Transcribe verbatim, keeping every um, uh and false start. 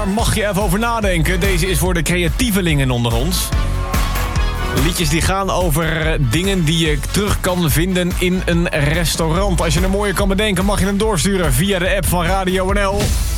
mag je even over nadenken. Deze is voor de creatievelingen onder ons. Liedjes die gaan over dingen die je terug kan vinden in een restaurant. Als je een mooie kan bedenken, mag je hem doorsturen via de app van Radio N L.